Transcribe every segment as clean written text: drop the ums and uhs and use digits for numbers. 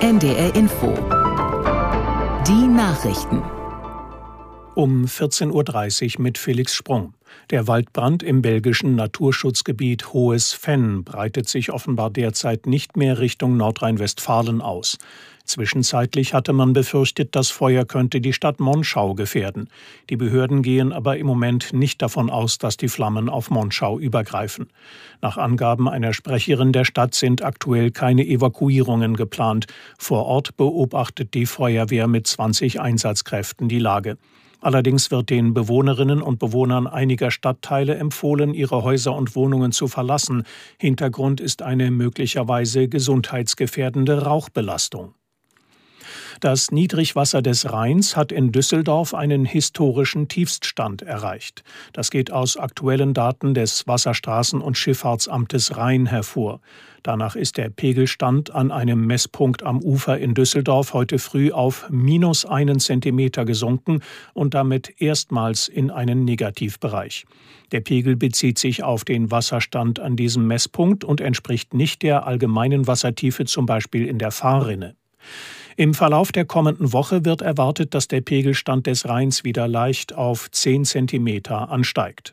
NDR Info. Die Nachrichten. Um 14.30 Uhr mit Felix Sprung. Der Waldbrand im belgischen Naturschutzgebiet Hohes Venn breitet sich offenbar derzeit nicht mehr Richtung Nordrhein-Westfalen aus. Zwischenzeitlich hatte man befürchtet, das Feuer könnte die Stadt Monschau gefährden. Die Behörden gehen aber im Moment nicht davon aus, dass die Flammen auf Monschau übergreifen. Nach Angaben einer Sprecherin der Stadt sind aktuell keine Evakuierungen geplant. Vor Ort beobachtet die Feuerwehr mit 20 Einsatzkräften die Lage. Allerdings wird den Bewohnerinnen und Bewohnern einiger Stadtteile empfohlen, ihre Häuser und Wohnungen zu verlassen. Hintergrund ist eine möglicherweise gesundheitsgefährdende Rauchbelastung. Das Niedrigwasser des Rheins hat in Düsseldorf einen historischen Tiefststand erreicht. Das geht aus aktuellen Daten des Wasserstraßen- und Schifffahrtsamtes Rhein hervor. Danach ist der Pegelstand an einem Messpunkt am Ufer in Düsseldorf heute früh auf -1 Zentimeter gesunken und damit erstmals in einen Negativbereich. Der Pegel bezieht sich auf den Wasserstand an diesem Messpunkt und entspricht nicht der allgemeinen Wassertiefe, zum Beispiel in der Fahrrinne. Im Verlauf der kommenden Woche wird erwartet, dass der Pegelstand des Rheins wieder leicht auf 10 Zentimeter ansteigt.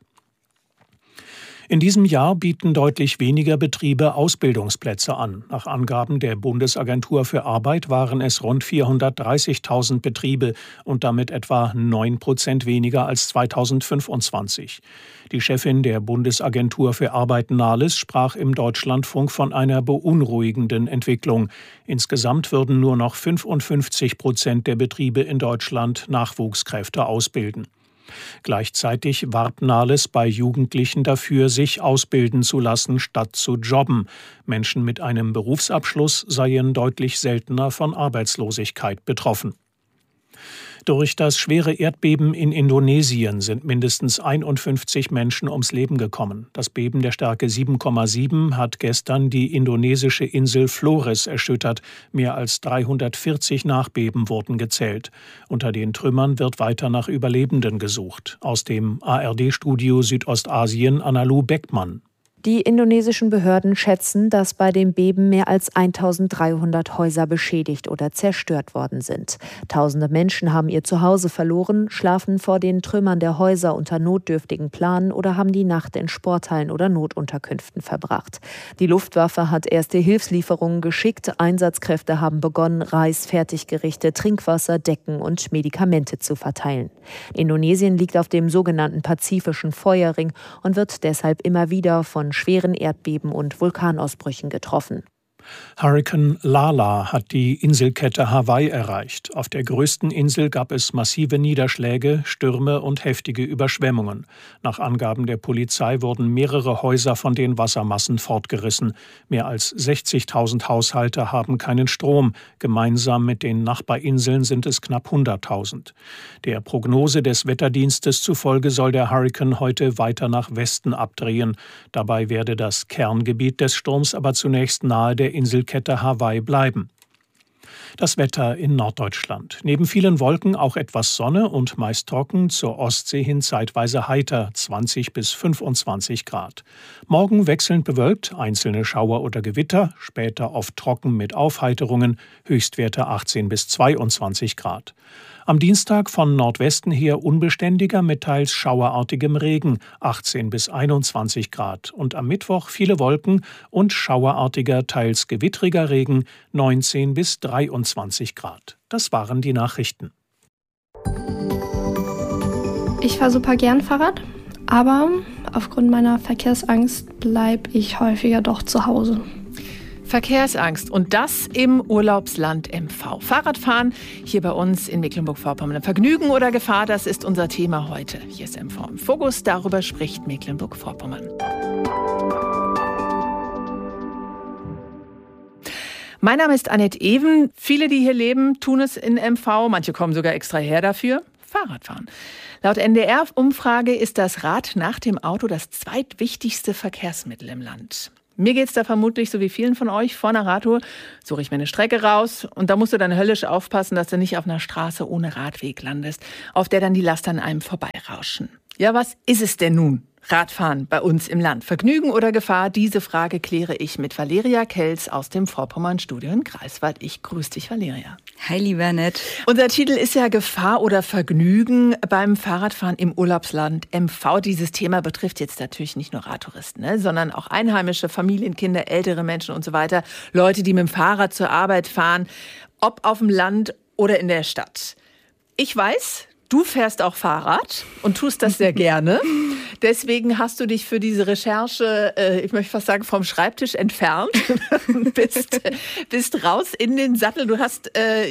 In diesem Jahr bieten deutlich weniger Betriebe Ausbildungsplätze an. Nach Angaben der Bundesagentur für Arbeit waren es rund 430.000 Betriebe und damit etwa 9% weniger als 2025. Die Chefin der Bundesagentur für Arbeit Nahles sprach im Deutschlandfunk von einer beunruhigenden Entwicklung. Insgesamt würden nur noch 55% der Betriebe in Deutschland Nachwuchskräfte ausbilden. Gleichzeitig warb Nahles bei Jugendlichen dafür, sich ausbilden zu lassen, statt zu jobben. Menschen mit einem Berufsabschluss seien deutlich seltener von Arbeitslosigkeit betroffen. Durch das schwere Erdbeben in Indonesien sind mindestens 51 Menschen ums Leben gekommen. Das Beben der Stärke 7,7 hat gestern die indonesische Insel Flores erschüttert. Mehr als 340 Nachbeben wurden gezählt. Unter den Trümmern wird weiter nach Überlebenden gesucht. Aus dem ARD-Studio Südostasien Analu Beckmann. Die indonesischen Behörden schätzen, dass bei dem Beben mehr als 1300 Häuser beschädigt oder zerstört worden sind. Tausende Menschen haben ihr Zuhause verloren, schlafen vor den Trümmern der Häuser unter notdürftigen Planen oder haben die Nacht in Sporthallen oder Notunterkünften verbracht. Die Luftwaffe hat erste Hilfslieferungen geschickt. Einsatzkräfte haben begonnen, Reis, Fertiggerichte, Trinkwasser, Decken und Medikamente zu verteilen. Indonesien liegt auf dem sogenannten Pazifischen Feuerring und wird deshalb immer wieder von schweren Erdbeben und Vulkanausbrüchen getroffen. Hurrikan Lala hat die Inselkette Hawaii erreicht. Auf der größten Insel gab es massive Niederschläge, Stürme und heftige Überschwemmungen. Nach Angaben der Polizei wurden mehrere Häuser von den Wassermassen fortgerissen. Mehr als 60.000 Haushalte haben keinen Strom. Gemeinsam mit den Nachbarinseln sind es knapp 100.000. Der Prognose des Wetterdienstes zufolge soll der Hurrikan heute weiter nach Westen abdrehen. Dabei werde das Kerngebiet des Sturms aber zunächst nahe der Inselkette Hawaii bleiben. Das Wetter in Norddeutschland. Neben vielen Wolken auch etwas Sonne und meist trocken, zur Ostsee hin zeitweise heiter, 20 bis 25 Grad. Morgen wechselnd bewölkt, einzelne Schauer oder Gewitter, später oft trocken mit Aufheiterungen, Höchstwerte 18 bis 22 Grad. Am Dienstag von Nordwesten her unbeständiger mit teils schauerartigem Regen, 18 bis 21 Grad. Und am Mittwoch viele Wolken und schauerartiger, teils gewittriger Regen, 19 bis 23 Grad. Das waren die Nachrichten. Ich fahre super gern Fahrrad, aber aufgrund meiner Verkehrsangst bleibe ich häufiger doch zu Hause. Verkehrsangst und das im Urlaubsland MV. Fahrradfahren hier bei uns in Mecklenburg-Vorpommern. Vergnügen oder Gefahr, das ist unser Thema heute. Hier ist MV im Fokus, darüber spricht Mecklenburg-Vorpommern. Mein Name ist Annette Even. Viele, die hier leben, tun es in MV. Manche kommen sogar extra her dafür. Fahrradfahren. Laut NDR-Umfrage ist das Rad nach dem Auto das zweitwichtigste Verkehrsmittel im Land. Mir geht's da vermutlich, so wie vielen von euch, vor einer Radtour suche ich mir eine Strecke raus und da musst du dann höllisch aufpassen, dass du nicht auf einer Straße ohne Radweg landest, auf der dann die Laster an einem vorbeirauschen. Ja, was ist es denn nun? Radfahren bei uns im Land. Vergnügen oder Gefahr? Diese Frage kläre ich mit Valeria Kelz aus dem Vorpommernstudio in Greifswald. Ich grüße dich, Valeria. Hi, lieber Annette. Unser Titel ist ja Gefahr oder Vergnügen beim Fahrradfahren im Urlaubsland MV. Dieses Thema betrifft jetzt natürlich nicht nur Radtouristen, sondern auch Einheimische, Familien, Kinder, ältere Menschen und so weiter. Leute, die mit dem Fahrrad zur Arbeit fahren, ob auf dem Land oder in der Stadt. Ich weiß, du fährst auch Fahrrad und tust das sehr gerne. Deswegen hast du dich für diese Recherche, ich möchte fast sagen, vom Schreibtisch entfernt. bist raus in den Sattel. Du hast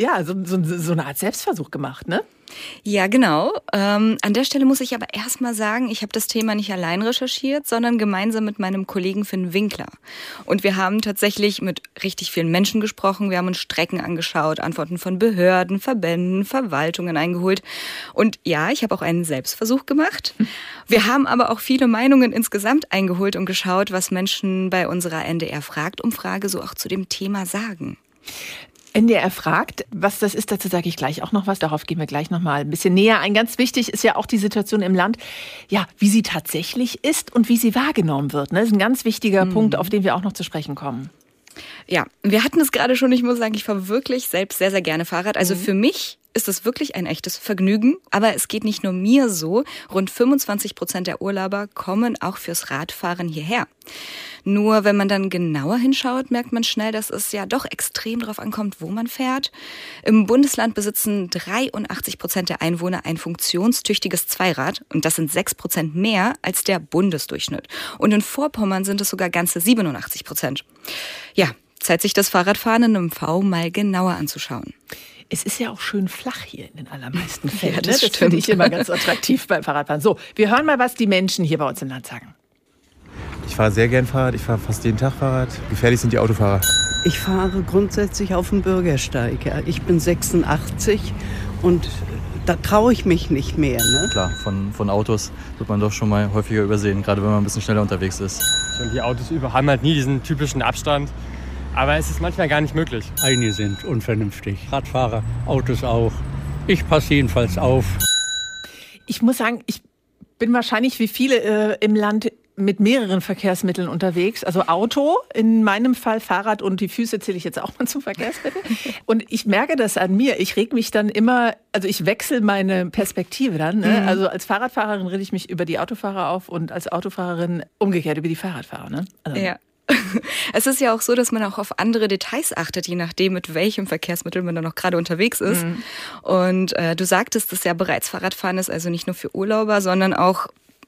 so eine Art Selbstversuch gemacht, ne? Ja, genau. An der Stelle muss ich aber erst mal sagen, ich habe das Thema nicht allein recherchiert, sondern gemeinsam mit meinem Kollegen Finn Winkler. Und wir haben tatsächlich mit richtig vielen Menschen gesprochen. Wir haben uns Strecken angeschaut, Antworten von Behörden, Verbänden, Verwaltungen eingeholt. Und ja, ich habe auch einen Selbstversuch gemacht. Wir haben aber auch viele Meinungen insgesamt eingeholt und geschaut, was Menschen bei unserer NDR-Fragt-Umfrage so auch zu dem Thema sagen. NDR fragt, was das ist, dazu sage ich gleich auch noch was. Darauf gehen wir gleich noch mal ein bisschen näher ein. Ganz wichtig ist ja auch die Situation im Land, ja, wie sie tatsächlich ist und wie sie wahrgenommen wird. Das ist ein ganz wichtiger Punkt, auf den wir auch noch zu sprechen kommen. Ja, wir hatten es gerade schon. Ich muss sagen, ich fahre wirklich selbst sehr, sehr gerne Fahrrad. Also für mich ist es wirklich ein echtes Vergnügen. Aber es geht nicht nur mir so. Rund 25% der Urlauber kommen auch fürs Radfahren hierher. Nur wenn man dann genauer hinschaut, merkt man schnell, dass es ja doch extrem darauf ankommt, wo man fährt. Im Bundesland besitzen 83% der Einwohner ein funktionstüchtiges Zweirad. Und das sind 6% mehr als der Bundesdurchschnitt. Und in Vorpommern sind es sogar ganze 87%. Ja, Zeit, sich das Fahrradfahren in MV mal genauer anzuschauen. Es ist ja auch schön flach hier in den allermeisten Fällen. Ja, das finde ich immer ganz attraktiv beim Fahrradfahren. So, wir hören mal, was die Menschen hier bei uns im Land sagen. Ich fahre sehr gern Fahrrad, ich fahre fast jeden Tag Fahrrad. Gefährlich sind die Autofahrer. Ich fahre grundsätzlich auf dem Bürgersteig. Ich bin 86 und da traue ich mich nicht mehr. Ne? Klar, von Autos wird man doch schon mal häufiger übersehen, gerade wenn man ein bisschen schneller unterwegs ist. Und die Autos haben halt nie diesen typischen Abstand. Aber es ist manchmal gar nicht möglich. Einige sind unvernünftig. Radfahrer, Autos auch. Ich passe jedenfalls auf. Ich muss sagen, ich bin wahrscheinlich wie viele im Land mit mehreren Verkehrsmitteln unterwegs. Also Auto, in meinem Fall Fahrrad und die Füße zähle ich jetzt auch mal zum Verkehrsmittel. Und ich merke das an mir. Ich reg mich dann immer, also ich wechsle meine Perspektive dann. Ne? Also als Fahrradfahrerin rede ich mich über die Autofahrer auf und als Autofahrerin umgekehrt über die Fahrradfahrer. Ne? Also ja. Es ist ja auch so, dass man auch auf andere Details achtet, je nachdem, mit welchem Verkehrsmittel man da noch gerade unterwegs ist. Und du sagtest es ja bereits, Fahrradfahren ist also nicht nur für Urlauber, sondern auch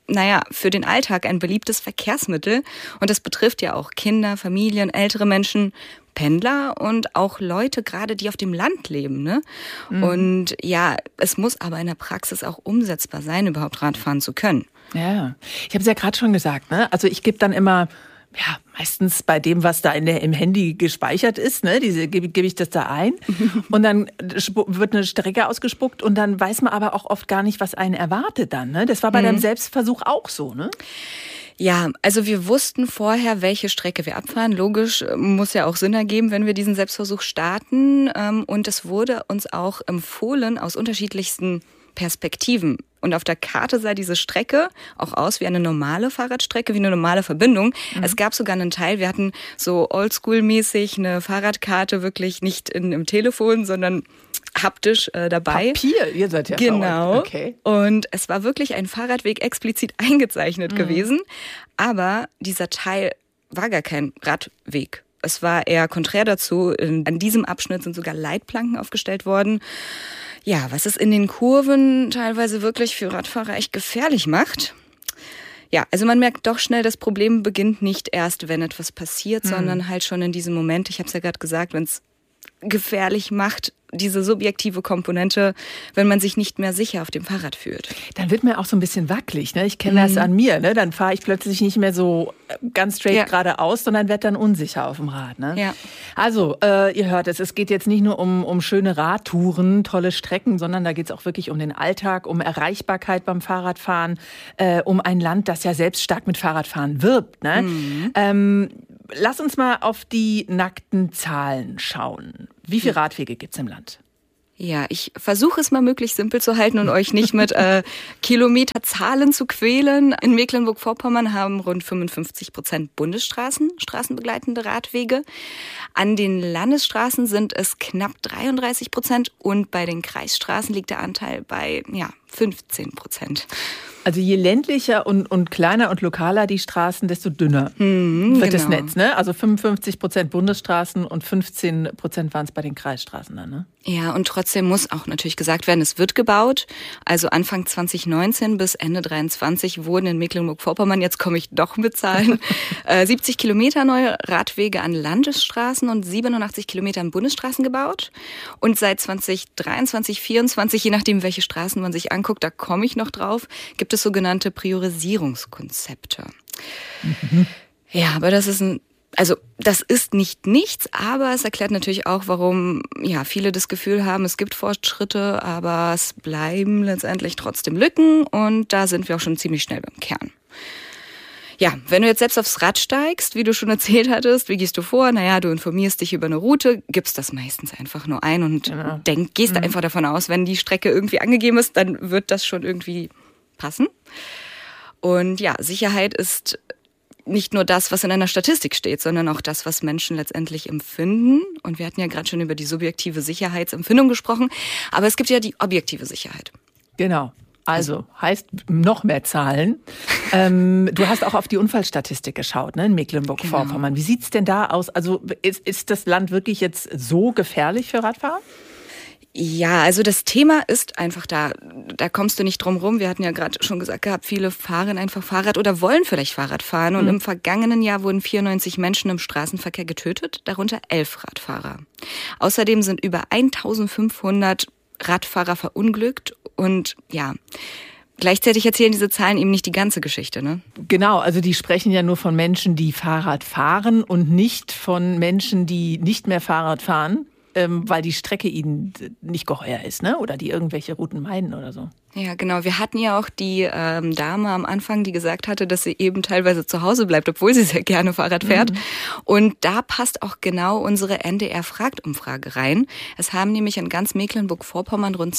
für den Alltag ein beliebtes Verkehrsmittel. Und das betrifft ja auch Kinder, Familien, ältere Menschen, Pendler und auch Leute gerade, die auf dem Land leben. Ne? Und ja, es muss aber in der Praxis auch umsetzbar sein, überhaupt Radfahren zu können. Ja, ich habe es ja gerade schon gesagt. Ne? Also ich gebe dann immer, meistens bei dem, was da im Handy gespeichert ist, ne, gebe ich das da ein und dann wird eine Strecke ausgespuckt und dann weiß man aber auch oft gar nicht, was einen erwartet dann. Ne? Das war bei deinem Selbstversuch auch so, ne? Ja, also wir wussten vorher, welche Strecke wir abfahren. Logisch, muss ja auch Sinn ergeben, wenn wir diesen Selbstversuch starten. Und es wurde uns auch empfohlen aus unterschiedlichsten Perspektiven. Und auf der Karte sah diese Strecke auch aus wie eine normale Fahrradstrecke, wie eine normale Verbindung. Es gab sogar einen Teil, wir hatten so oldschool-mäßig eine Fahrradkarte, wirklich nicht im Telefon, sondern haptisch dabei. Papier, ihr seid ja genau. Okay. Und es war wirklich ein Fahrradweg explizit eingezeichnet gewesen. Aber dieser Teil war gar kein Radweg. Es war eher konträr dazu. An diesem Abschnitt sind sogar Leitplanken aufgestellt worden. Ja, was es in den Kurven teilweise wirklich für Radfahrer echt gefährlich macht. Ja, also man merkt doch schnell, das Problem beginnt nicht erst, wenn etwas passiert, sondern halt schon in diesem Moment. Ich habe es ja gerade gesagt, wenn es gefährlich macht, diese subjektive Komponente, wenn man sich nicht mehr sicher auf dem Fahrrad fühlt. Dann wird mir auch so ein bisschen wackelig. Ne? Ich kenne das an mir. Ne? Dann fahre ich plötzlich nicht mehr so ganz straight geradeaus, sondern werde dann unsicher auf dem Rad. Ne? Ja. Also, ihr hört es geht jetzt nicht nur um schöne Radtouren, tolle Strecken, sondern da geht es auch wirklich um den Alltag, um Erreichbarkeit beim Fahrradfahren, um ein Land, das ja selbst stark mit Fahrradfahren wirbt. Ne? Lass uns mal auf die nackten Zahlen schauen. Wie viele Radwege gibt es im Land? Ja, ich versuche es mal möglichst simpel zu halten und euch nicht mit Kilometerzahlen zu quälen. In Mecklenburg-Vorpommern haben rund 55% Bundesstraßen straßenbegleitende Radwege. An den Landesstraßen sind es knapp 33% und bei den Kreisstraßen liegt der Anteil bei 15%. Also je ländlicher und kleiner und lokaler die Straßen, desto dünner wird das Netz, ne? Also 55% Bundesstraßen und 15% waren es bei den Kreisstraßen dann, ne? Ja, und trotzdem muss auch natürlich gesagt werden, es wird gebaut. Also Anfang 2019 bis Ende 2023 wurden in Mecklenburg-Vorpommern, jetzt komme ich doch mit Zahlen, 70 Kilometer neue Radwege an Landesstraßen und 87 Kilometer an Bundesstraßen gebaut. Und seit 2023, 2024, je nachdem, welche Straßen man sich anguckt, da komme ich noch drauf, gibt es sogenannte Priorisierungskonzepte. Ja, aber das ist nicht nichts, aber es erklärt natürlich auch, warum viele das Gefühl haben, es gibt Fortschritte, aber es bleiben letztendlich trotzdem Lücken und da sind wir auch schon ziemlich schnell beim Kern. Ja, wenn du jetzt selbst aufs Rad steigst, wie du schon erzählt hattest, wie gehst du vor? Du informierst dich über eine Route, gibst das meistens einfach nur ein und gehst einfach davon aus, wenn die Strecke irgendwie angegeben ist, dann wird das schon irgendwie passen. Und ja, Sicherheit ist nicht nur das, was in einer Statistik steht, sondern auch das, was Menschen letztendlich empfinden. Und wir hatten ja gerade schon über die subjektive Sicherheitsempfindung gesprochen, aber es gibt ja die objektive Sicherheit. Genau. Also heißt noch mehr Zahlen. Du hast auch auf die Unfallstatistik geschaut, ne, in Mecklenburg-Vorpommern. Wie sieht's denn da aus? Also ist das Land wirklich jetzt so gefährlich für Radfahrer? Ja, also das Thema ist einfach da kommst du nicht drum rum. Wir hatten ja gerade schon gesagt gehabt, viele fahren einfach Fahrrad oder wollen vielleicht Fahrrad fahren. Und im vergangenen Jahr wurden 94 Menschen im Straßenverkehr getötet, darunter 11 Radfahrer. Außerdem sind über 1500 Radfahrer verunglückt und gleichzeitig erzählen diese Zahlen eben nicht die ganze Geschichte, ne? Genau, also die sprechen ja nur von Menschen, die Fahrrad fahren und nicht von Menschen, die nicht mehr Fahrrad fahren. Weil die Strecke ihnen nicht geheuer ist, ne? Oder die irgendwelche Routen meiden oder so. Ja, genau. Wir hatten ja auch die Dame am Anfang, die gesagt hatte, dass sie eben teilweise zu Hause bleibt, obwohl sie sehr gerne Fahrrad fährt. Und da passt auch genau unsere NDR-Fragt-Umfrage rein. Es haben nämlich in ganz Mecklenburg-Vorpommern rund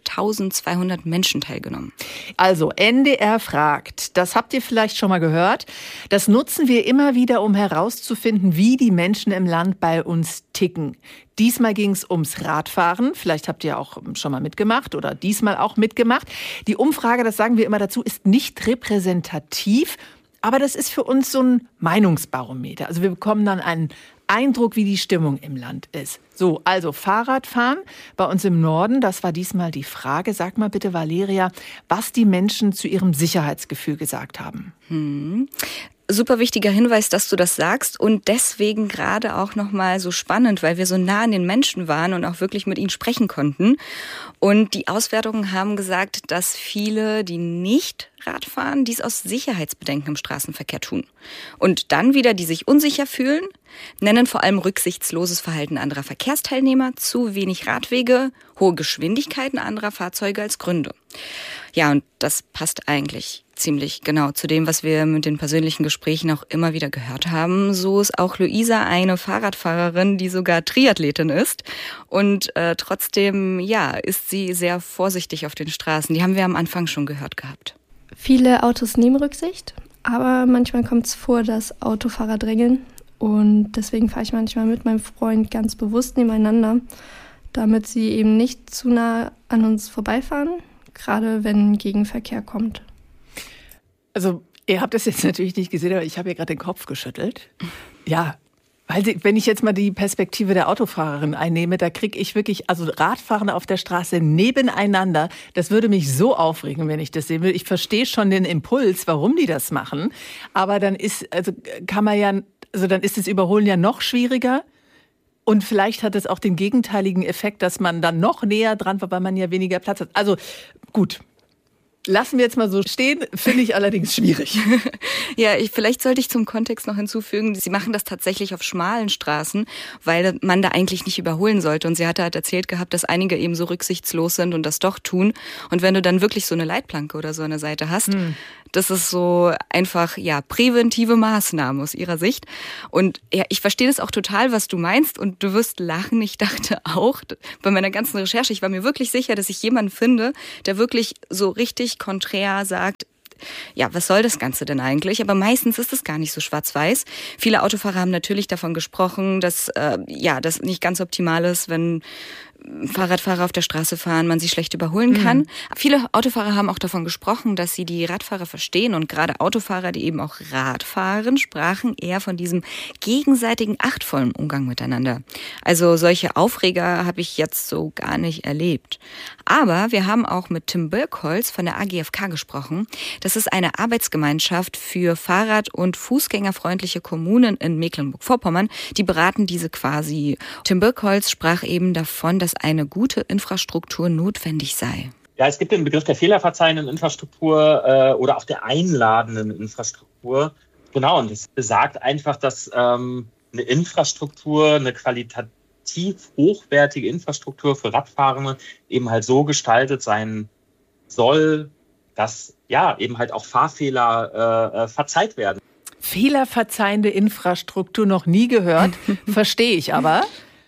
2200 Menschen teilgenommen. Also NDR fragt, das habt ihr vielleicht schon mal gehört. Das nutzen wir immer wieder, um herauszufinden, wie die Menschen im Land bei uns ticken. Diesmal ging es ums Radfahren. Vielleicht habt ihr auch schon mal mitgemacht oder diesmal auch mitgemacht. Die Umfrage, das sagen wir immer dazu, ist nicht repräsentativ, aber das ist für uns so ein Meinungsbarometer. Also wir bekommen dann einen Eindruck, wie die Stimmung im Land ist. So, also Fahrradfahren bei uns im Norden, das war diesmal die Frage. Sag mal bitte, Valeria, was die Menschen zu ihrem Sicherheitsgefühl gesagt haben. Super wichtiger Hinweis, dass du das sagst und deswegen gerade auch nochmal so spannend, weil wir so nah an den Menschen waren und auch wirklich mit ihnen sprechen konnten. Und die Auswertungen haben gesagt, dass viele, die nicht Rad fahren, dies aus Sicherheitsbedenken im Straßenverkehr tun. Und dann wieder, die sich unsicher fühlen, nennen vor allem rücksichtsloses Verhalten anderer Verkehrsteilnehmer, zu wenig Radwege, hohe Geschwindigkeiten anderer Fahrzeuge als Gründe. Ja, und das passt eigentlich ziemlich genau zu dem, was wir mit den persönlichen Gesprächen auch immer wieder gehört haben. So ist auch Luisa eine Fahrradfahrerin, die sogar Triathletin ist. Und trotzdem, ist sie sehr vorsichtig auf den Straßen. Die haben wir am Anfang schon gehört gehabt. Viele Autos nehmen Rücksicht, aber manchmal kommt es vor, dass Autofahrer drängeln. Und deswegen fahre ich manchmal mit meinem Freund ganz bewusst nebeneinander, damit sie eben nicht zu nah an uns vorbeifahren, gerade wenn Gegenverkehr kommt. Also ihr habt das jetzt natürlich nicht gesehen, aber ich habe ja gerade den Kopf geschüttelt. Ja, weil wenn ich jetzt mal die Perspektive der Autofahrerin einnehme, da kriege ich wirklich, also Radfahrende auf der Straße nebeneinander, das würde mich so aufregen, wenn ich das sehen würde. Ich verstehe schon den Impuls, warum die das machen, aber dann ist, dann ist das Überholen ja noch schwieriger. Und vielleicht hat es auch den gegenteiligen Effekt, dass man dann noch näher dran war, weil man ja weniger Platz hat. Also gut. Lassen wir jetzt mal so stehen, finde ich allerdings schwierig. Ja, vielleicht sollte ich zum Kontext noch hinzufügen, sie machen das tatsächlich auf schmalen Straßen, weil man da eigentlich nicht überholen sollte. Und sie hatte halt erzählt gehabt, dass einige eben so rücksichtslos sind und das doch tun. Und wenn du dann wirklich so eine Leitplanke oder so an der Seite hast, Das ist so einfach, ja, präventive Maßnahmen aus ihrer Sicht. Und ja, ich verstehe das auch total, was du meinst. Und du wirst lachen. Ich dachte auch bei meiner ganzen Recherche, ich war mir wirklich sicher, dass ich jemanden finde, der wirklich so richtig konträr sagt, ja, was soll das Ganze denn eigentlich? Aber meistens ist es gar nicht so schwarz-weiß. Viele Autofahrer haben natürlich davon gesprochen, dass das nicht ganz optimal ist, wenn Fahrradfahrer auf der Straße fahren, man sie schlecht überholen kann. Viele Autofahrer haben auch davon gesprochen, dass sie die Radfahrer verstehen, und gerade Autofahrer, die eben auch Rad fahren, sprachen eher von diesem gegenseitigen achtvollen Umgang miteinander. Also solche Aufreger habe ich jetzt so gar nicht erlebt. Aber wir haben auch mit Tim Birkholz von der AGFK gesprochen. Das ist eine Arbeitsgemeinschaft für Fahrrad- und Fußgängerfreundliche Kommunen in Mecklenburg-Vorpommern. Die beraten diese quasi. Tim Birkholz sprach eben davon, dass eine gute Infrastruktur notwendig sei. Ja, es gibt den Begriff der fehlerverzeihenden Infrastruktur oder auch der einladenden Infrastruktur. Genau, und es besagt einfach, dass eine Infrastruktur, eine qualitativ hochwertige Infrastruktur für Radfahrende eben halt so gestaltet sein soll, dass ja eben halt auch Fahrfehler verzeiht werden. Fehlerverzeihende Infrastruktur noch nie gehört, verstehe ich aber.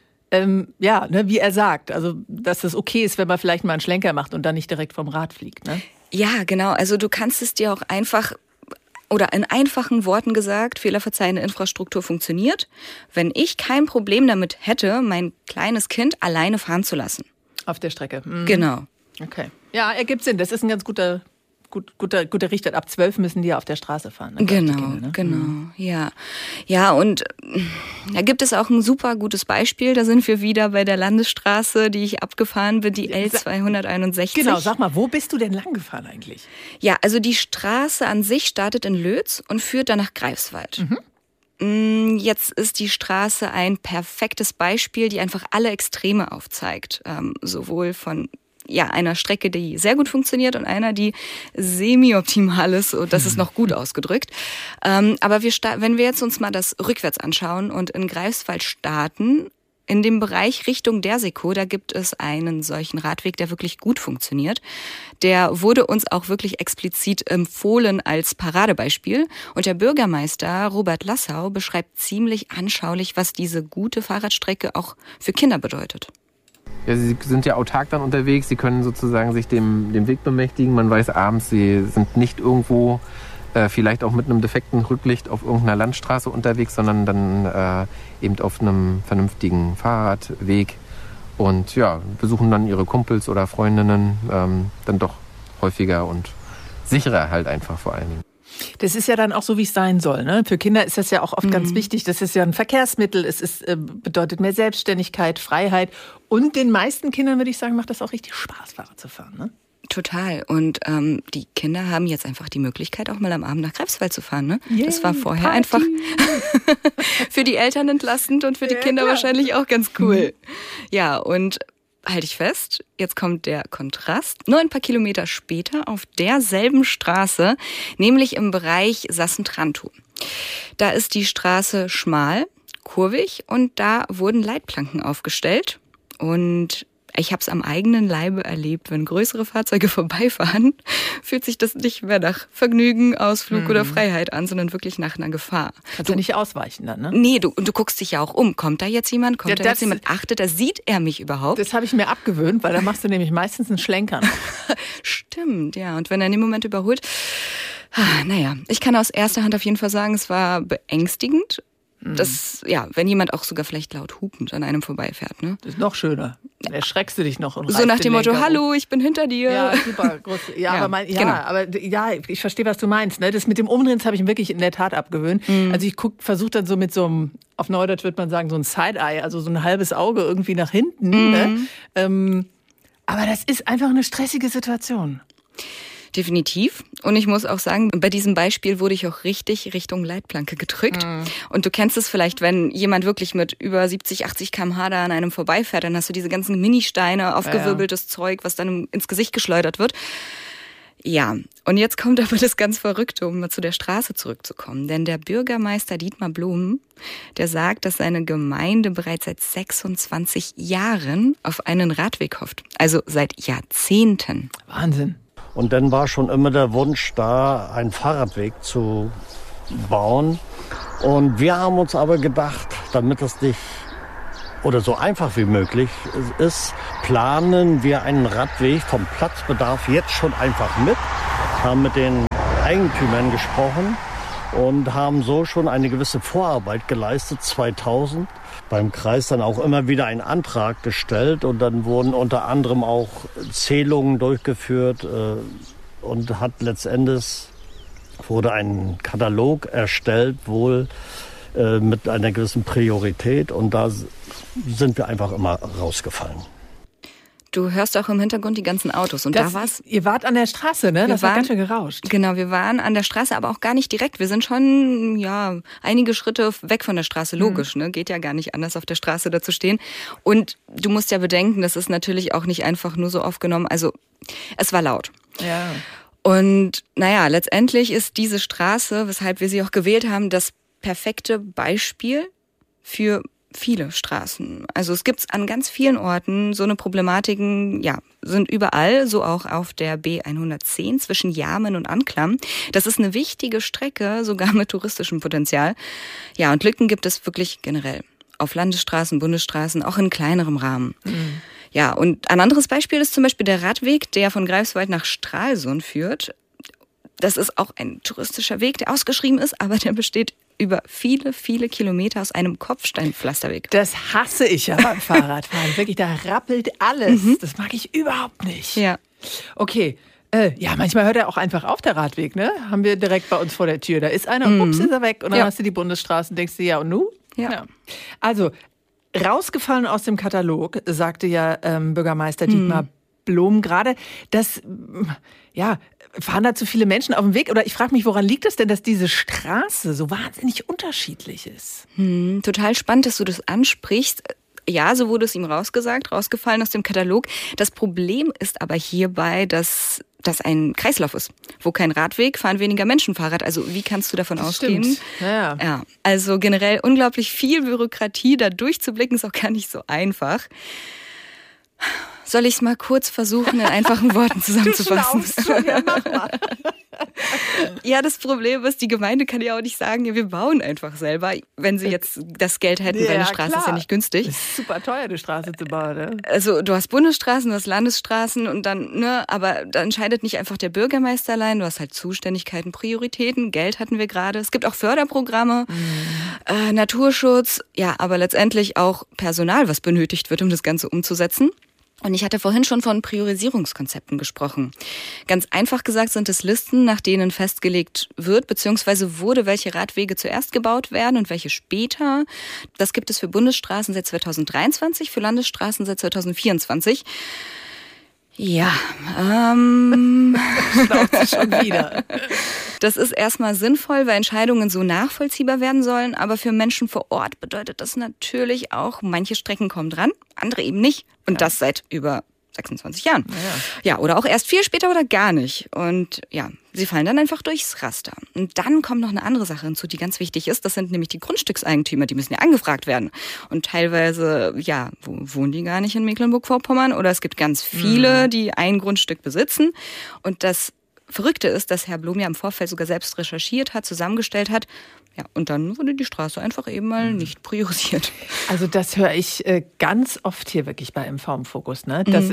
Wie er sagt, also dass es okay ist, wenn man vielleicht mal einen Schlenker macht und dann nicht direkt vom Rad fliegt. Ne? Ja, genau. Also du kannst es dir auch einfach, oder in einfachen Worten gesagt, fehlerverzeihende Infrastruktur funktioniert, wenn ich kein Problem damit hätte, mein kleines Kind alleine fahren zu lassen. Auf der Strecke. Genau. Okay. Ja, ergibt Sinn. Das ist ein ganz guter Richter. Ab 12 müssen die ja auf der Straße fahren. Genau. Ja. Ja, und da gibt es auch ein super gutes Beispiel. Da sind wir wieder bei der Landesstraße, die ich abgefahren bin, die L261. Genau, sag mal, wo bist du denn lang gefahren eigentlich? Ja, also die Straße an sich startet in Lötz und führt dann nach Greifswald. Jetzt ist die Straße ein perfektes Beispiel, die einfach alle Extreme aufzeigt. Sowohl von einer Strecke, die sehr gut funktioniert, und einer, die semi-optimal ist, und das ist noch gut ausgedrückt. Aber wenn wir jetzt uns mal das rückwärts anschauen und in Greifswald starten, in dem Bereich Richtung Dersikow, da gibt es einen solchen Radweg, der wirklich gut funktioniert. Der wurde uns auch wirklich explizit empfohlen als Paradebeispiel. Und der Bürgermeister Robert Lassau beschreibt ziemlich anschaulich, was diese gute Fahrradstrecke auch für Kinder bedeutet. Ja, sie sind ja autark dann unterwegs, sie können sozusagen sich dem Weg bemächtigen. Man weiß abends, sie sind nicht irgendwo vielleicht auch mit einem defekten Rücklicht auf irgendeiner Landstraße unterwegs, sondern dann eben auf einem vernünftigen Fahrradweg und ja, besuchen dann ihre Kumpels oder Freundinnen dann doch häufiger und sicherer halt einfach vor allen Dingen. Das ist ja dann auch so, wie es sein soll. Ne? Für Kinder ist das ja auch oft ganz wichtig. Das ist ja ein Verkehrsmittel. Es bedeutet mehr Selbstständigkeit, Freiheit. Und den meisten Kindern, würde ich sagen, macht das auch richtig Spaß, Fahrrad zu fahren. Ne? Total. Und die Kinder haben jetzt einfach die Möglichkeit, auch mal am Abend nach Greifswald zu fahren. Ne? Yay, das war vorher Party. einfach für die Eltern entlastend und für die Kinder wahrscheinlich auch ganz cool. Ja, und halte ich fest, jetzt kommt der Kontrast. Nur ein paar Kilometer später auf derselben Straße, nämlich im Bereich Sassentrantow. Da ist die Straße schmal, kurvig, und da wurden Leitplanken aufgestellt. Und ich habe es am eigenen Leibe erlebt, wenn größere Fahrzeuge vorbeifahren, fühlt sich das nicht mehr nach Vergnügen, Ausflug oder Freiheit an, sondern wirklich nach einer Gefahr. Kannst du nicht ausweichen dann, ne? Nee, du guckst dich ja auch um. Kommt da jetzt jemand? Achtet er, sieht er mich überhaupt? Das habe ich mir abgewöhnt, weil da machst du nämlich meistens einen Schlenker. Stimmt, ja. Und wenn er in dem Moment überholt, ich kann aus erster Hand auf jeden Fall sagen, es war beängstigend. Das, wenn jemand auch sogar vielleicht laut hupend an einem vorbeifährt, ne? Das ist noch schöner. Dann erschreckst du dich noch und so nach dem Motto, hallo, ich bin hinter dir. Ja, super. Groß. Ich verstehe, was du meinst. Ne? Das mit dem Umdrehen, das habe ich wirklich in der Tat abgewöhnt. Also ich versuche dann so mit so einem, auf Neudeutsch würde man sagen, so ein Side-Eye, also so ein halbes Auge irgendwie nach hinten. Ne? Aber das ist einfach eine stressige Situation. Definitiv. Und ich muss auch sagen, bei diesem Beispiel wurde ich auch richtig Richtung Leitplanke gedrückt. Und du kennst es vielleicht, wenn jemand wirklich mit über 70, 80 km/h da an einem vorbeifährt, dann hast du diese ganzen Ministeine, aufgewirbeltes Zeug, was dann ins Gesicht geschleudert wird. Ja, und jetzt kommt aber das ganz Verrückte, um mal zu der Straße zurückzukommen. Denn der Bürgermeister Dietmar Blum, der sagt, dass seine Gemeinde bereits seit 26 Jahren auf einen Radweg hofft. Also seit Jahrzehnten. Wahnsinn. Und dann war schon immer der Wunsch da, einen Fahrradweg zu bauen. Und wir haben uns aber gedacht, damit das nicht oder so einfach wie möglich ist, planen wir einen Radweg vom Platzbedarf jetzt schon einfach mit, haben mit den Eigentümern gesprochen und haben so schon eine gewisse Vorarbeit geleistet, 2000. Beim Kreis dann auch immer wieder einen Antrag gestellt und dann wurden unter anderem auch Zählungen durchgeführt und hat letztendlich wurde ein Katalog erstellt, wohl mit einer gewissen Priorität und da sind wir einfach immer rausgefallen. Du hörst auch im Hintergrund die ganzen Autos. Und da war's. Ihr wart an der Straße, ne? Das war ganz schön gerauscht. Genau, wir waren an der Straße, aber auch gar nicht direkt. Wir sind schon, einige Schritte weg von der Straße. Logisch, ne? Geht ja gar nicht anders, auf der Straße da zu stehen. Und du musst ja bedenken, das ist natürlich auch nicht einfach nur so aufgenommen. Also, es war laut. Ja. Und letztendlich ist diese Straße, weshalb wir sie auch gewählt haben, das perfekte Beispiel für viele Straßen. Also es gibt's an ganz vielen Orten. So eine Problematiken, sind überall, so auch auf der B110 zwischen Jarmen und Anklam. Das ist eine wichtige Strecke, sogar mit touristischem Potenzial. Ja, und Lücken gibt es wirklich generell. Auf Landesstraßen, Bundesstraßen, auch in kleinerem Rahmen. Mhm. Ja, und ein anderes Beispiel ist zum Beispiel der Radweg, der von Greifswald nach Stralsund führt. Das ist auch ein touristischer Weg, der ausgeschrieben ist, aber der besteht über viele, viele Kilometer aus einem Kopfsteinpflasterweg. Das hasse ich ja beim Fahrradfahren. Wirklich, da rappelt alles. Das mag ich überhaupt nicht. Ja. Okay. Manchmal hört er auch einfach auf, der Radweg, ne? Haben wir direkt bei uns vor der Tür. Da ist einer und ups, ist er weg. Und dann hast du die Bundesstraßen, denkst du, ja und nu? Ja. Also, rausgefallen aus dem Katalog, sagte ja Bürgermeister Dietmar Blom gerade, dass, fahren da zu viele Menschen auf dem Weg? Oder ich frage mich, woran liegt es denn, dass diese Straße so wahnsinnig unterschiedlich ist? Total spannend, dass du das ansprichst. Ja, so wurde es ihm rausgefallen aus dem Katalog. Das Problem ist aber hierbei, dass das ein Kreislauf ist. Wo kein Radweg, fahren weniger Menschen Fahrrad. Also wie kannst du davon ausgehen? Stimmt. Ja. Also generell unglaublich viel Bürokratie, da durchzublicken, ist auch gar nicht so einfach. Soll ich es mal kurz versuchen, in einfachen Worten zusammenzufassen? Ja, mach mal. Ja, das Problem ist, die Gemeinde kann ja auch nicht sagen, wir bauen einfach selber, wenn sie jetzt das Geld hätten, weil eine Straße ist ja nicht günstig. Das ist super teuer, eine Straße zu bauen. Ne? Also du hast Bundesstraßen, du hast Landesstraßen und dann, aber da entscheidet nicht einfach der Bürgermeister allein, du hast halt Zuständigkeiten, Prioritäten, Geld hatten wir gerade. Es gibt auch Förderprogramme, Naturschutz, aber letztendlich auch Personal, was benötigt wird, um das Ganze umzusetzen. Und ich hatte vorhin schon von Priorisierungskonzepten gesprochen. Ganz einfach gesagt sind es Listen, nach denen festgelegt wird, beziehungsweise wurde, welche Radwege zuerst gebaut werden und welche später. Das gibt es für Bundesstraßen seit 2023, für Landesstraßen seit 2024. Ja, schnauzt sich schon wieder. Das ist erstmal sinnvoll, weil Entscheidungen so nachvollziehbar werden sollen. Aber für Menschen vor Ort bedeutet das natürlich auch, manche Strecken kommen dran, andere eben nicht. Und das seit über 26 Jahren. Ja, oder auch erst viel später oder gar nicht. Und sie fallen dann einfach durchs Raster. Und dann kommt noch eine andere Sache hinzu, die ganz wichtig ist. Das sind nämlich die Grundstückseigentümer, die müssen ja angefragt werden. Und teilweise, wohnen die gar nicht in Mecklenburg-Vorpommern. Oder es gibt ganz viele, die ein Grundstück besitzen. Und das Verrückte ist, dass Herr Blom ja im Vorfeld sogar selbst recherchiert hat, zusammengestellt hat. Ja, und dann wurde die Straße einfach eben mal nicht priorisiert. Also das höre ich ganz oft hier wirklich bei MV im Fokus, ne? Dass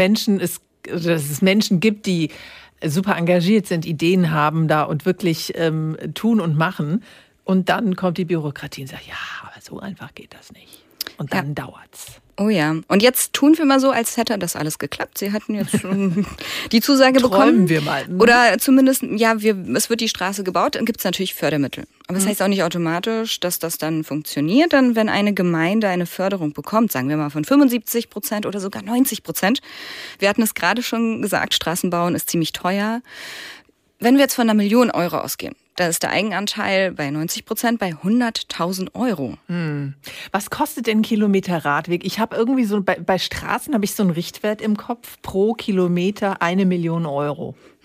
es Menschen gibt, die super engagiert sind, Ideen haben da und wirklich tun und machen. Und dann kommt die Bürokratie und sagt, aber so einfach geht das nicht. Und dann dauert's. Oh ja. Und jetzt tun wir mal so, als hätte das alles geklappt. Sie hatten jetzt schon die Zusage bekommen. Träumen wir mal. Oder zumindest, es wird die Straße gebaut, dann gibt es natürlich Fördermittel. Aber das heißt auch nicht automatisch, dass das dann funktioniert. Dann, wenn eine Gemeinde eine Förderung bekommt, sagen wir mal von 75% oder sogar 90%. Wir hatten es gerade schon gesagt, Straßenbauen ist ziemlich teuer. Wenn wir jetzt von 1 Million Euro ausgehen, da ist der Eigenanteil bei 90% bei 100.000 Euro. Was kostet denn ein Kilometer Radweg? Ich habe irgendwie bei Straßen habe ich so einen Richtwert im Kopf, pro Kilometer 1 Million Euro.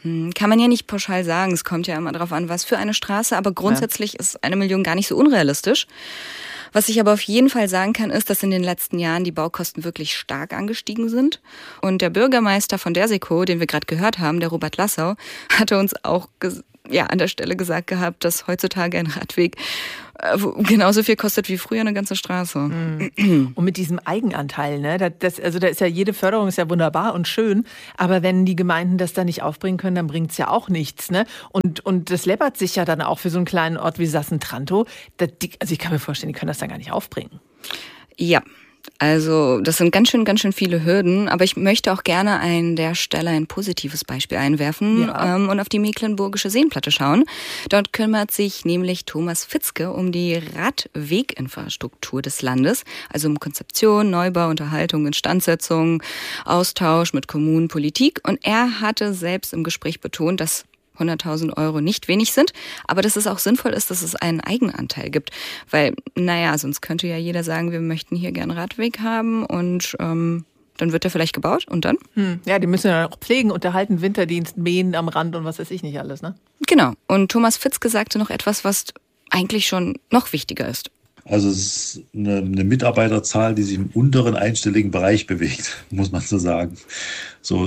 Kann man ja nicht pauschal sagen. Es kommt ja immer darauf an, was für eine Straße. Aber grundsätzlich ist 1 Million gar nicht so unrealistisch. Was ich aber auf jeden Fall sagen kann, ist, dass in den letzten Jahren die Baukosten wirklich stark angestiegen sind. Und der Bürgermeister von Dersikow, den wir gerade gehört haben, der Robert Lassau, hatte uns auch an der Stelle gesagt gehabt, dass heutzutage ein Radweg genauso viel kostet wie früher eine ganze Straße. Und mit diesem Eigenanteil, ne? Da ist ja jede Förderung ist ja wunderbar und schön, aber wenn die Gemeinden das dann nicht aufbringen können, dann bringt es ja auch nichts, ne? Und das läppert sich ja dann auch für so einen kleinen Ort wie Sassentrantow. Also ich kann mir vorstellen, die können das dann gar nicht aufbringen. Ja. Also das sind ganz schön viele Hürden, aber ich möchte auch gerne an der Stelle ein positives Beispiel einwerfen und auf die Mecklenburgische Seenplatte schauen. Dort kümmert sich nämlich Thomas Fitzke um die Radweginfrastruktur des Landes, also um Konzeption, Neubau, Unterhaltung, Instandsetzung, Austausch mit Kommunen, Politik. Und er hatte selbst im Gespräch betont, dass 100.000 € nicht wenig sind, aber dass es auch sinnvoll ist, dass es einen Eigenanteil gibt. Weil, sonst könnte ja jeder sagen, wir möchten hier gerne Radweg haben und dann wird der vielleicht gebaut und dann? Ja, die müssen ja auch pflegen, unterhalten, Winterdienst, mähen am Rand und was weiß ich nicht alles, ne? Genau. Und Thomas Fitzke sagte noch etwas, was eigentlich schon noch wichtiger ist. Also es ist eine Mitarbeiterzahl, die sich im unteren einstelligen Bereich bewegt, muss man so sagen. So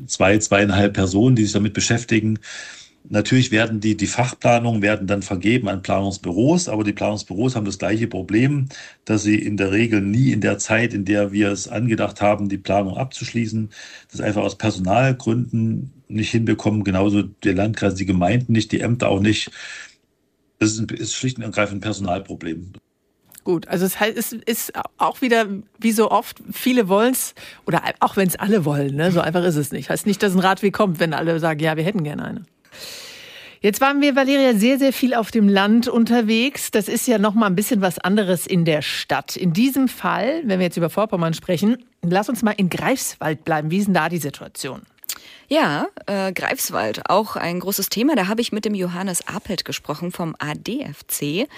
2,5 Personen, die sich damit beschäftigen. Natürlich werden die Fachplanungen werden dann vergeben an Planungsbüros, aber die Planungsbüros haben das gleiche Problem, dass sie in der Regel nie in der Zeit, in der wir es angedacht haben, die Planung abzuschließen, das einfach aus Personalgründen nicht hinbekommen. Genauso der Landkreis, die Gemeinden nicht, die Ämter auch nicht. Das ist schlicht und ergreifend ein Personalproblem. Gut, also es heißt, es ist auch wieder, wie so oft, viele wollen es, oder auch wenn es alle wollen, ne? So einfach ist es nicht. Heißt nicht, dass ein Radweg kommt, wenn alle sagen, ja, wir hätten gerne eine. Jetzt waren wir, Valeria, sehr, sehr viel auf dem Land unterwegs. Das ist ja noch mal ein bisschen was anderes in der Stadt. In diesem Fall, wenn wir jetzt über Vorpommern sprechen, lass uns mal in Greifswald bleiben. Wie ist denn da die Situation? Ja, Greifswald, auch ein großes Thema. Da habe ich mit dem Johannes Apelt gesprochen vom ADFC.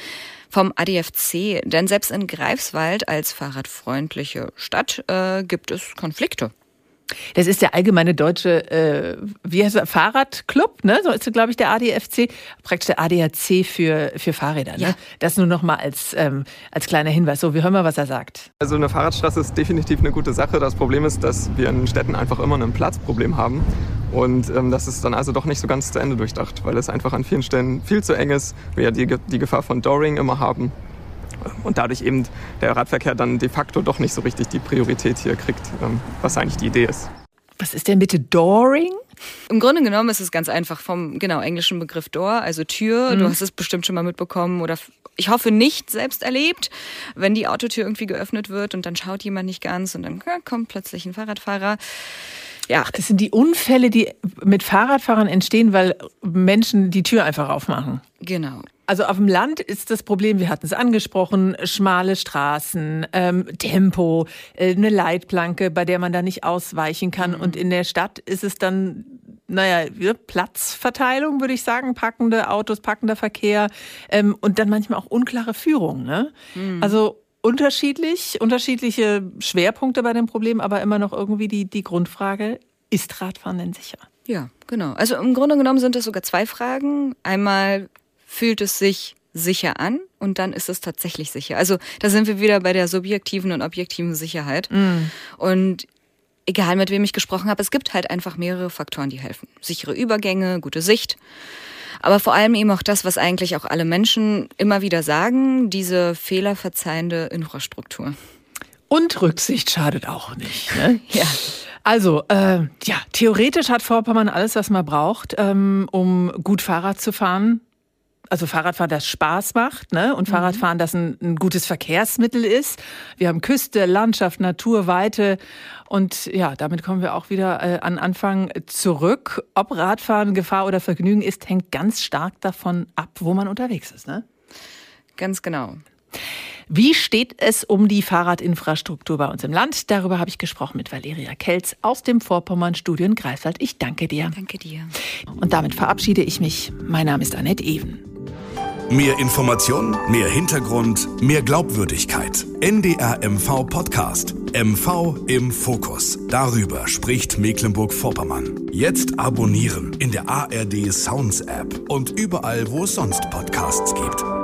Denn selbst in Greifswald als fahrradfreundliche Stadt gibt es Konflikte. Das ist der allgemeine deutsche, Fahrradclub, ne? So ist, glaube ich, der ADFC, praktisch der ADAC für Fahrräder. Ne? Ja. Das nur noch mal als kleiner Hinweis. So, wir hören mal, was er sagt. Also eine Fahrradstraße ist definitiv eine gute Sache. Das Problem ist, dass wir in Städten einfach immer ein Platzproblem haben. Und das ist dann also doch nicht so ganz zu Ende durchdacht, weil es einfach an vielen Stellen viel zu eng ist. Wir ja die Gefahr von Dooring immer haben. Und dadurch eben der Radverkehr dann de facto doch nicht so richtig die Priorität hier kriegt, was eigentlich die Idee ist. Was ist denn bitte Dooring? Im Grunde genommen ist es ganz einfach vom englischen Begriff Door, also Tür. Du hast es bestimmt schon mal mitbekommen oder ich hoffe nicht selbst erlebt, wenn die Autotür irgendwie geöffnet wird und dann schaut jemand nicht ganz und dann kommt plötzlich ein Fahrradfahrer. Ja. Ach, das sind die Unfälle, die mit Fahrradfahrern entstehen, weil Menschen die Tür einfach aufmachen. Genau. Also auf dem Land ist das Problem, wir hatten es angesprochen, schmale Straßen, Tempo, eine Leitplanke, bei der man da nicht ausweichen kann. Und in der Stadt ist es dann, Platzverteilung, würde ich sagen, parkende Autos, parkender Verkehr und dann manchmal auch unklare Führung. Ne? Also unterschiedliche Schwerpunkte bei dem Problem, aber immer noch irgendwie die Grundfrage, ist Radfahren denn sicher? Ja, genau. Also im Grunde genommen sind es sogar 2 Fragen. Einmal, fühlt es sich sicher an und dann ist es tatsächlich sicher. Also da sind wir wieder bei der subjektiven und objektiven Sicherheit. Und egal mit wem ich gesprochen habe, es gibt halt einfach mehrere Faktoren, die helfen. Sichere Übergänge, gute Sicht, aber vor allem eben auch das, was eigentlich auch alle Menschen immer wieder sagen, diese fehlerverzeihende Infrastruktur. Und Rücksicht schadet auch nicht. Ne? Ja. Also, theoretisch hat Vorpommern alles, was man braucht, um gut Fahrrad zu fahren. Also Fahrradfahren, das Spaß macht, ne? Und Fahrradfahren, das ein gutes Verkehrsmittel ist. Wir haben Küste, Landschaft, Natur, Weite. Und ja, damit kommen wir auch wieder an Anfang zurück. Ob Radfahren Gefahr oder Vergnügen ist, hängt ganz stark davon ab, wo man unterwegs ist, ne? Ganz genau. Wie steht es um die Fahrradinfrastruktur bei uns im Land? Darüber habe ich gesprochen mit Valeria Kelz aus dem Vorpommern-Studio in Greifswald. Ich danke dir. Danke dir. Und damit verabschiede ich mich. Mein Name ist Annette Even. Mehr Information, mehr Hintergrund, mehr Glaubwürdigkeit. NDR MV Podcast. MV im Fokus. Darüber spricht Mecklenburg-Vorpommern. Jetzt abonnieren in der ARD Sounds App und überall, wo es sonst Podcasts gibt.